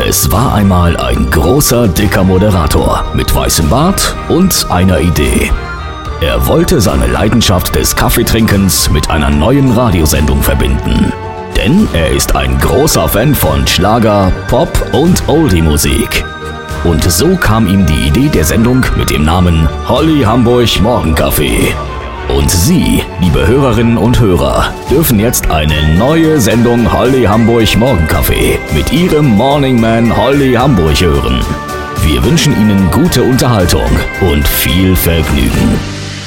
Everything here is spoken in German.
Es war einmal ein großer, dicker Moderator mit weißem Bart und einer Idee. Er wollte seine Leidenschaft des Kaffeetrinkens mit einer neuen Radiosendung verbinden. Denn er ist ein großer Fan von Schlager, Pop und Oldie-Musik. Und so kam ihm die Idee der Sendung mit dem Namen Holly Hamburg Morgenkaffee. Und Sie, liebe Hörerinnen und Hörer, dürfen jetzt eine neue Sendung Holly Hamburg Morgenkaffee mit Ihrem Morning Man Holly Hamburg hören. Wir wünschen Ihnen gute Unterhaltung und viel Vergnügen.